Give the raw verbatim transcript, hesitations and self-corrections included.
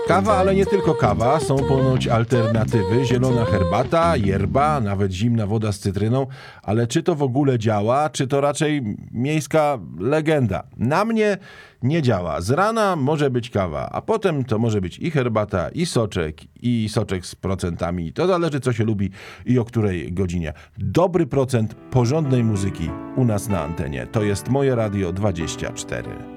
Kawa, ale nie tylko kawa. Są ponoć alternatywy. Zielona herbata, yerba, nawet zimna woda z cytryną. Ale czy to w ogóle działa, czy to raczej miejska legenda? Na mnie nie działa. Z rana może być kawa, a potem to może być i herbata, i soczek, i soczek z procentami. To zależy, co się lubi i o której godzinie. Dobry procent porządnej muzyki u nas na antenie. To jest Moje Radio dwadzieścia cztery.